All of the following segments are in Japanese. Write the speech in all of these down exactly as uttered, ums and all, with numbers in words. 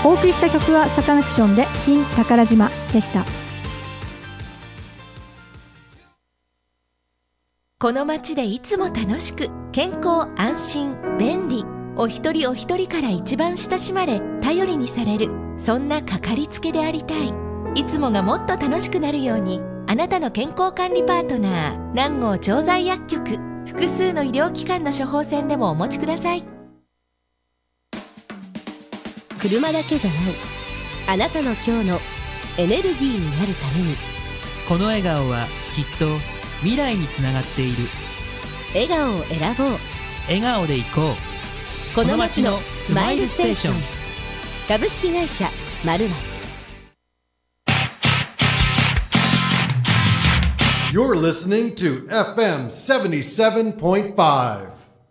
お送りした曲はサカナクションで新宝島でした。 この街でいつも楽しく、健康安心便利、お一人お一人から一番親しまれ頼りにされる、そんなかかりつけでありたい。いつもがもっと楽しくなるように、あなたの健康管理パートナー南郷調剤薬局、複数の医療機関の処方箋でもお持ちください。 車だけじゃない、あなたの今日のエネルギーになるために、 この笑顔はきっと未来につながっている。 笑顔を選ぼう。 笑顔でいこう。 この街のスマイルステーション。株式会社マルワ。 You're listening to エフエムセブンティーセブンポイントファイ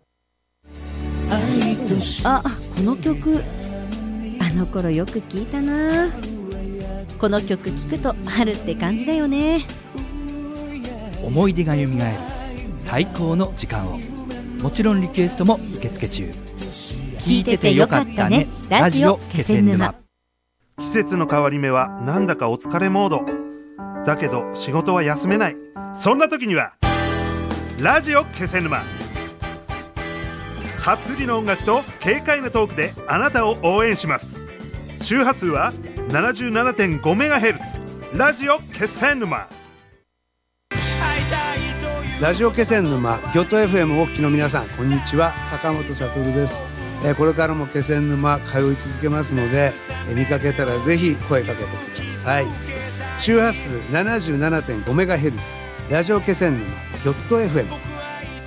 ブ。 あ、この曲あの頃よく聞いたな。この曲聞くと春って感じだよね。 思い出がよみがえる最高の時間を、もちろんリクエストも受付中。 聞いててよかったね、ラジオ気仙沼。 季節の変わり目はなんだかお疲れモードだけど仕事は休めない。そんな時にはラジオ気仙沼。たっぷりの音楽と軽快なトークであなたを応援します。周波数は ななじゅうななてんごメガヘルツ、 ラジオ気仙沼。 ラジオ気仙沼京都 エフエム をお聞きの皆さん、こんにちは。坂本悟です。えー、これからも気仙沼通い続けますので、えー、見かけたらぜひ声かけてください。周波数 ななじゅうななてんごメガヘルツ、 ラジオ気仙沼京都 エフエム。